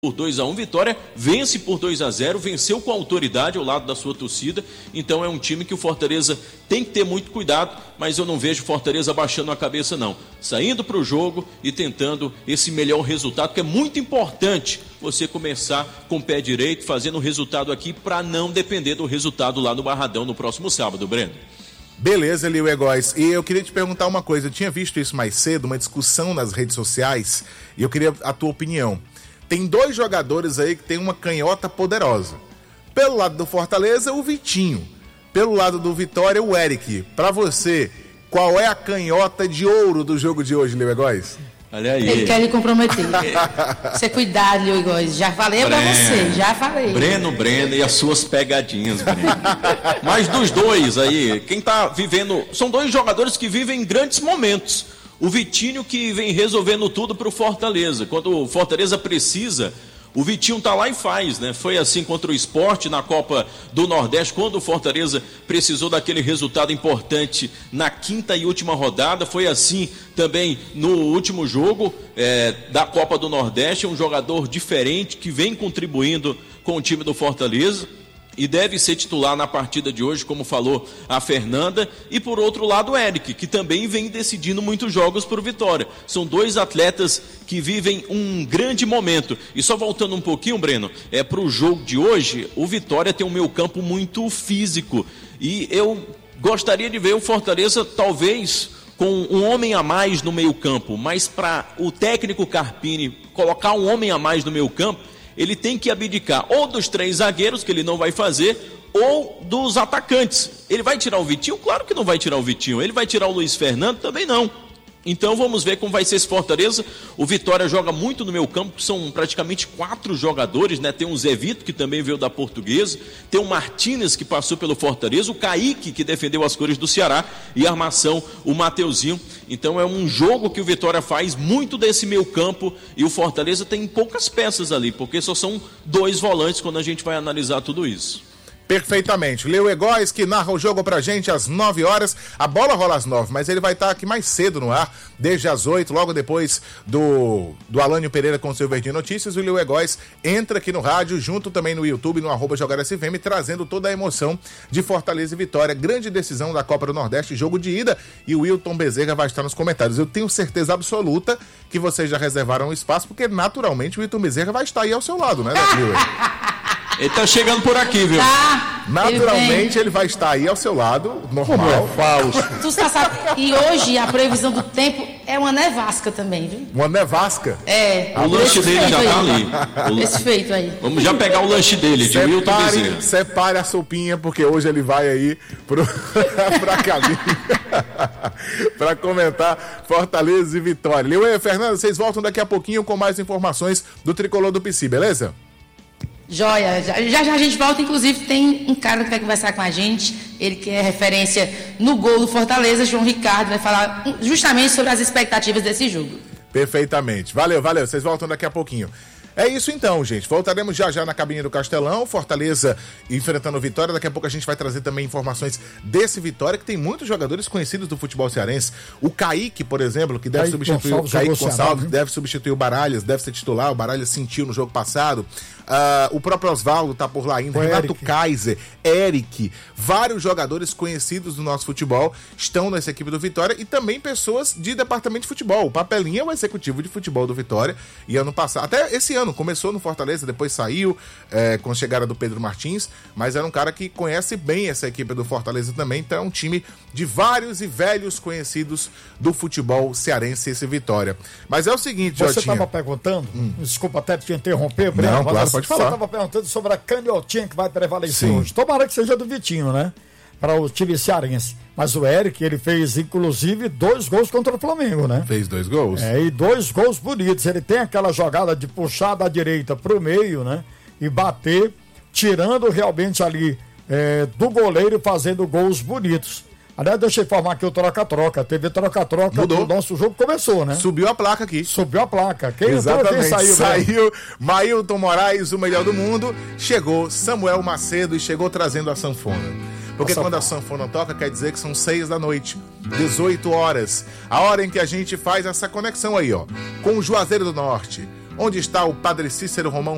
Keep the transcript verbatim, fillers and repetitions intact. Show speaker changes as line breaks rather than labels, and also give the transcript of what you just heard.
por dois a um, Vitória vence por dois a zero, venceu com autoridade ao lado da sua torcida, então é um time que o Fortaleza tem que ter muito cuidado, mas eu não vejo o Fortaleza baixando a cabeça não, saindo para o jogo e tentando esse melhor resultado, que é muito importante você começar com o pé direito, fazendo o resultado aqui para não depender do resultado lá no Barradão no próximo sábado, Breno.
Beleza, Lio Egóis. E eu queria te perguntar uma coisa, eu tinha visto isso mais cedo, uma discussão nas redes sociais, e eu queria a tua opinião. Tem dois jogadores aí que tem uma canhota poderosa. Pelo lado do Fortaleza, o Vitinho. Pelo lado do Vitória, o Eric. Pra você, qual é a canhota de ouro do jogo de hoje, Lio Egóis?
Olha aí. Ele quer lhe comprometer. Você cuidado, Lio Egóis. Já falei Breno, pra você, já falei.
Breno, Breno e as suas pegadinhas, Breno. Mas dos dois aí, quem tá vivendo... São dois jogadores que vivem grandes momentos. O Vitinho que vem resolvendo tudo para o Fortaleza. Quando o Fortaleza precisa, o Vitinho tá lá e faz, né? Foi assim contra o Sport na Copa do Nordeste, quando o Fortaleza precisou daquele resultado importante na quinta e última rodada. Foi assim também no último jogo é, da Copa do Nordeste. É um jogador diferente que vem contribuindo com o time do Fortaleza e deve ser titular na partida de hoje, como falou a Fernanda. E por outro lado o Eric, que também vem decidindo muitos jogos por Vitória. São dois atletas que vivem um grande momento. E só voltando um pouquinho, Breno, é, para o jogo de hoje, o Vitória tem um meio campo muito físico. E eu gostaria de ver o Fortaleza talvez com um homem a mais no meio campo. Mas para o técnico Carpini colocar um homem a mais no meio campo, ele tem que abdicar ou dos três zagueiros, que ele não vai fazer, ou dos atacantes. Ele vai tirar o Vitinho? Claro que não vai tirar o Vitinho. Ele vai tirar o Luiz Fernando? Também não. Então vamos ver como vai ser esse Fortaleza. O Vitória joga muito no meio campo, são praticamente quatro jogadores, né? Tem o Zé Vito, que também veio da Portuguesa, tem o Martínez, que passou pelo Fortaleza, o Kaique, que defendeu as cores do Ceará, e a armação, o Mateuzinho. Então é um jogo que o Vitória faz muito desse meio campo, e o Fortaleza tem poucas peças ali, porque só são dois volantes quando a gente vai analisar tudo isso.
Perfeitamente. Lio Egóis, que narra o jogo pra gente às nove horas. A bola rola às nove, mas ele vai estar aqui mais cedo no ar, desde às oito, logo depois do, do Alânio Pereira com o seu Verdinho Notícias. O Lio Egóis entra aqui no rádio, junto também no YouTube, no arroba Jogar S V M, trazendo toda a emoção de Fortaleza e Vitória. Grande decisão da Copa do Nordeste, jogo de ida, e o Wilton Bezerra vai estar nos comentários. Eu tenho certeza absoluta que vocês já reservaram um espaço, porque naturalmente o Wilton Bezerra vai estar aí ao seu lado, né, Lio?
Ele tá chegando por aqui, viu?
Tá.
Naturalmente ele, ele vai estar aí ao seu lado, normal.
É falso. Tu tá sabe, e hoje a previsão do tempo é uma nevasca também, viu?
Uma nevasca?
É.
O lanche dele já tá ali.
Esse feito aí.
Vamos já pegar o lanche dele, de Wilton Bezerra.
Separe a sopinha, porque hoje ele vai aí pro, pra caminho pra comentar Fortaleza e Vitória. Lio e Fernanda, vocês voltam daqui a pouquinho com mais informações do Tricolor do P C, beleza?
Joia, já, já já a gente volta, inclusive tem um cara que vai conversar com a gente, ele que é referência no gol do Fortaleza, João Ricardo, vai falar justamente sobre as expectativas desse jogo.
Perfeitamente, valeu, valeu, vocês voltam daqui a pouquinho. É isso então, gente. Voltaremos já já na cabine do Castelão. Fortaleza enfrentando o Vitória. Daqui a pouco a gente vai trazer também informações desse Vitória, que tem muitos jogadores conhecidos do futebol cearense. O Kaique, por exemplo, que deve
Kaique
substituir
Gonçalves,
o Kaique
Gonçalves,
Gonçalves, que deve substituir o Baralhas, deve ser titular. O Baralhas sentiu no jogo passado. Uh, o próprio Osvaldo tá por lá ainda. O Renato Eric. Kaiser, Eric, vários jogadores conhecidos do nosso futebol estão nessa equipe do Vitória, e também pessoas de departamento de futebol. O Papelinha é o executivo de futebol do Vitória, e ano passado, até esse ano, começou no Fortaleza, depois saiu é, com a chegada do Pedro Martins, mas era um cara que conhece bem essa equipe do Fortaleza também. Então é um time de vários e velhos conhecidos do futebol cearense, esse Vitória. Mas é o seguinte,
Você
Jotinha.
estava perguntando, hum. desculpa até te interromper, Breno,
não, claro, pode falar.
Você estava perguntando sobre a canhotinha que vai prevalecer
Sim.
hoje. Tomara que seja do Vitinho, né? Para o time cearense. Mas o Eric, ele fez inclusive dois gols contra o Flamengo, né?
Fez dois gols.
É, e dois gols bonitos. Ele tem aquela jogada de puxar da direita pro meio, né? E bater, tirando realmente ali é, do goleiro e fazendo gols bonitos. Aliás, deixa eu informar que o troca-troca, teve troca-troca do nosso jogo, começou, né?
Subiu a placa aqui.
Subiu a placa. Quem
Exatamente.
Entrou, quem saiu?
Saiu Mailton Moraes, o melhor do mundo. Chegou Samuel Macedo e chegou trazendo a sanfona. Porque quando a sanfona toca, quer dizer que são seis da noite, dezoito horas. A hora em que a gente faz essa conexão aí, ó, com o Juazeiro do Norte. Onde está o Padre Cícero Romão